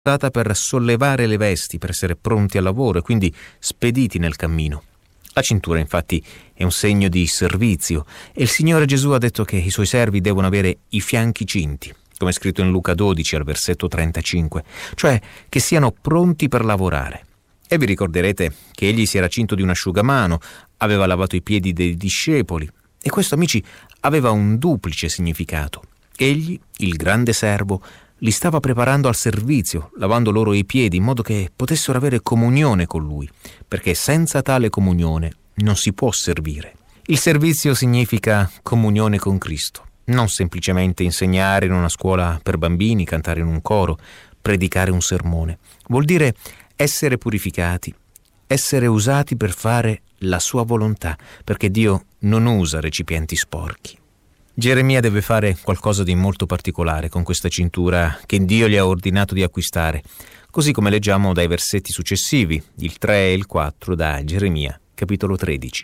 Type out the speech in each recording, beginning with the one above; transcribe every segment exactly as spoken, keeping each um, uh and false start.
usata per sollevare le vesti, per essere pronti al lavoro e quindi spediti nel cammino. La cintura, infatti, è un segno di servizio e il Signore Gesù ha detto che i suoi servi devono avere i fianchi cinti, come è scritto in Luca dodici al versetto trentacinque, cioè che siano pronti per lavorare. E vi ricorderete che egli si era cinto di un asciugamano, aveva lavato i piedi dei discepoli e questo, amici, aveva un duplice significato. Egli, il grande servo, li stava preparando al servizio, lavando loro i piedi in modo che potessero avere comunione con lui, perché senza tale comunione non si può servire. Il servizio significa comunione con Cristo, non semplicemente insegnare in una scuola per bambini, cantare in un coro, predicare un sermone. Vuol dire essere purificati, essere usati per fare la sua volontà, perché Dio non usa recipienti sporchi. Geremia deve fare qualcosa di molto particolare con questa cintura che Dio gli ha ordinato di acquistare, così come leggiamo dai versetti successivi, il tre e il quattro, da Geremia, capitolo tredici.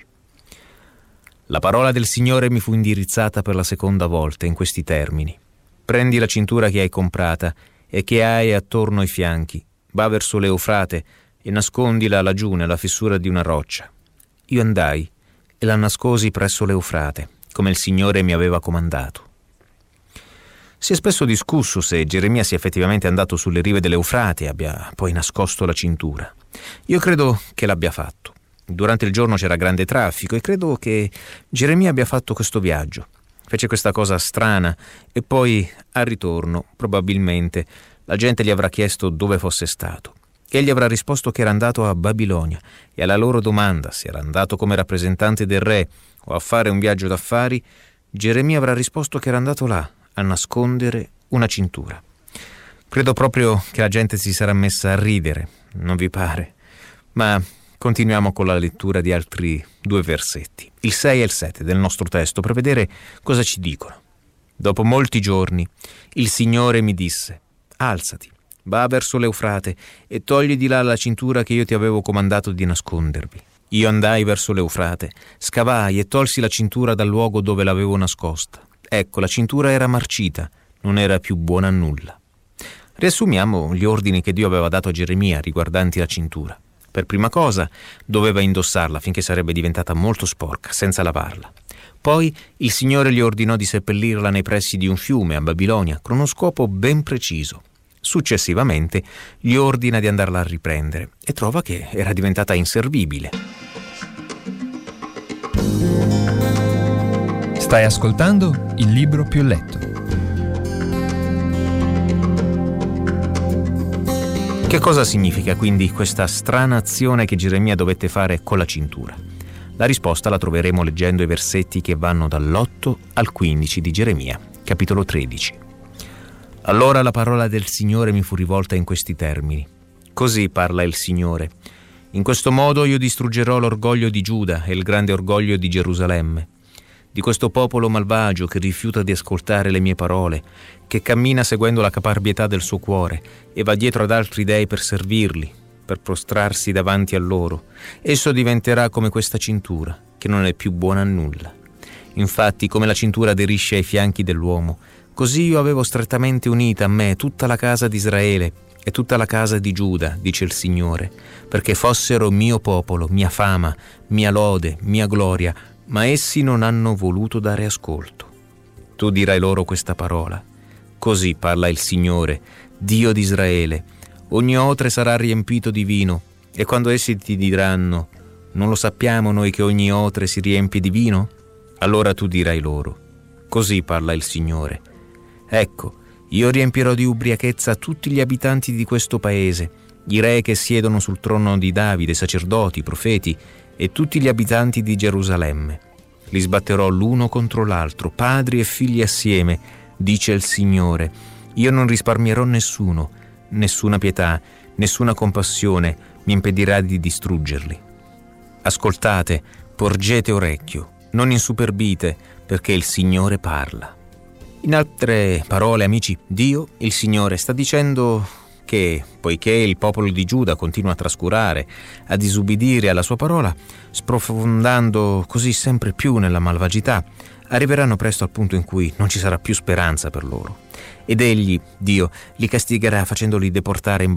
La parola del Signore mi fu indirizzata per la seconda volta in questi termini. Prendi la cintura che hai comprata e che hai attorno ai fianchi, va verso l'Eufrate e nascondila laggiù nella fessura di una roccia. Io andai e la nascosi presso l'Eufrate, come il Signore mi aveva comandato. Si è spesso discusso se Geremia sia effettivamente andato sulle rive dell'Eufrate e abbia poi nascosto la cintura. Io credo che l'abbia fatto. Durante il giorno c'era grande traffico e credo che Geremia abbia fatto questo viaggio. Fece questa cosa strana e poi, al ritorno, probabilmente, la gente gli avrà chiesto dove fosse stato. Egli avrà risposto che era andato a Babilonia e alla loro domanda se era andato come rappresentante del re o a fare un viaggio d'affari, Geremia avrà risposto che era andato là a nascondere una cintura. Credo proprio che la gente si sarà messa a ridere, non vi pare? Ma continuiamo con la lettura di altri due versetti, il sei e il sette del nostro testo, per vedere cosa ci dicono. Dopo molti giorni, il Signore mi disse: alzati, va verso l'Eufrate e togli di là la cintura che io ti avevo comandato di nascondervi. Io andai verso l'Eufrate, scavai e tolsi la cintura dal luogo dove l'avevo nascosta. Ecco, la cintura era marcita, non era più buona a nulla. Riassumiamo gli ordini che Dio aveva dato a Geremia riguardanti la cintura. Per prima cosa, doveva indossarla finché sarebbe diventata molto sporca, senza lavarla. Poi il Signore gli ordinò di seppellirla nei pressi di un fiume a Babilonia, con uno scopo ben preciso. Successivamente gli ordina di andarla a riprendere e trova che era diventata inservibile. Stai ascoltando Il Libro Più Letto. Che cosa significa quindi questa strana azione che Geremia dovette fare con la cintura? La risposta la troveremo leggendo i versetti che vanno dall'otto al quindici di Geremia, capitolo tredici. Allora la parola del Signore mi fu rivolta in questi termini. Così parla il Signore: in questo modo io distruggerò l'orgoglio di Giuda e il grande orgoglio di Gerusalemme, di questo popolo malvagio che rifiuta di ascoltare le mie parole, che cammina seguendo la caparbietà del suo cuore e va dietro ad altri dei per servirli, per prostrarsi davanti a loro. Esso diventerà come questa cintura, che non è più buona a nulla. Infatti, come la cintura aderisce ai fianchi dell'uomo, così io avevo strettamente unita a me tutta la casa di Israele e tutta la casa di Giuda, dice il Signore, perché fossero mio popolo, mia fama, mia lode, mia gloria, ma essi non hanno voluto dare ascolto. Tu dirai loro questa parola: così parla il Signore, Dio di Israele: ogni otre sarà riempito di vino, e quando essi ti diranno: non lo sappiamo noi che ogni otre si riempie di vino? Allora tu dirai loro: così parla il Signore, ecco, io riempirò di ubriachezza tutti gli abitanti di questo paese, i re che siedono sul trono di Davide, sacerdoti, profeti, e tutti gli abitanti di Gerusalemme. Li sbatterò l'uno contro l'altro, padri e figli assieme, dice il Signore. Io non risparmierò nessuno, nessuna pietà, nessuna compassione mi impedirà di distruggerli. Ascoltate, porgete orecchio, non insuperbite, perché il Signore parla. In altre parole, amici, Dio, il Signore, sta dicendo che, poiché il popolo di Giuda continua a trascurare, a disubbidire alla sua parola, sprofondando così sempre più nella malvagità, arriveranno presto al punto in cui non ci sarà più speranza per loro. Ed egli, Dio, li castigherà facendoli deportare in